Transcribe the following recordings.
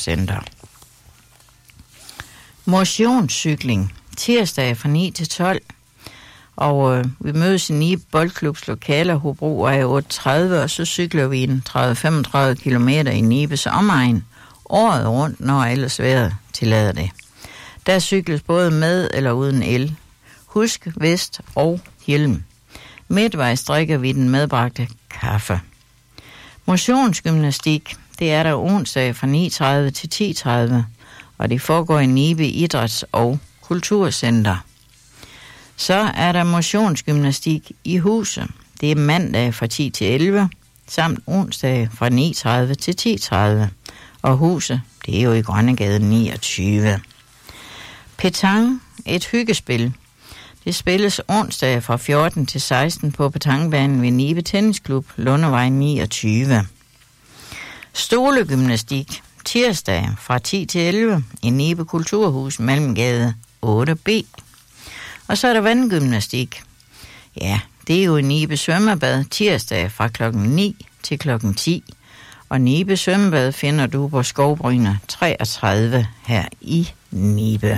Kulturcenter. Motionscykling tirsdag fra 9 til 12. Og vi mødes i Nibe Boldklubs lokaler, Hobrovej 38, og så cykler vi en 30-35 kilometer i Nibes omegn året rundt, når ellers vejret tillader det. Der cykles både med eller uden el. Husk vest og hjelm. Midtvejs drikker vi den medbragte kaffe. Motionsgymnastik, det er der onsdag fra 9:30 til 10:30, og det foregår i Nibe Idræts- og Kulturcenter. Så er der motionsgymnastik i huset. Det er mandag fra 10 til 11, samt onsdag fra 9:30 til 10:30. Og huset, det er jo i Grønnegade 29. Petang, et hyggespil. Det spilles onsdag fra 14 til 16 på petangbanen ved Nibe Tennisklub, Lundevej 29. Stolegymnastik, tirsdag fra 10 til 11 i Nibe Kulturhus, Malmgade 8B. Og så er der vandgymnastik. Ja, det er jo i Nibe Svømmebad tirsdag fra klokken 9 til klokken 10. Og Nibe Svømmebad finder du på Skovbryne 33 her i Nibe.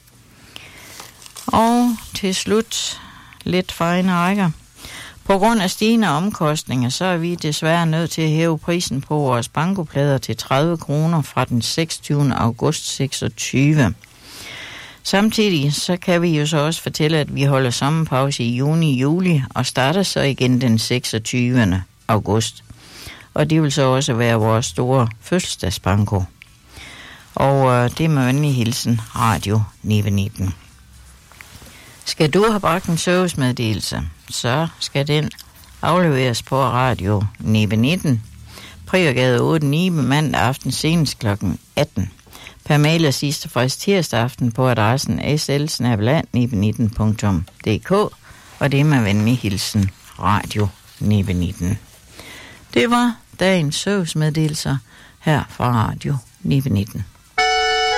Og til slut lidt fine rækker. På grund af stigende omkostninger, så er vi desværre nødt til at hæve prisen på vores bankoplader til 30 kroner fra den 26. august 26. Samtidig så kan vi jo så også fortælle, at vi holder sommerpause i juni-juli og starter så igen den 26. august. Og det vil så også være vores store fødselsdagsbanko. Og det er med venlig hilsen Radio Nibe 19. Skal du have bragt en servicemeddelelse, så skal den afleveres på Radio Nibe 19, Priorgade 8 Nibe, mandag aften senest kl. 18. Per mail og sidste frist tirsdag aften på adressen sl@nibe19.dk, og det er med venlig hilsen Radio Nibe 19. Det var dagens servicemeddelelser her fra Radio Nibe 19.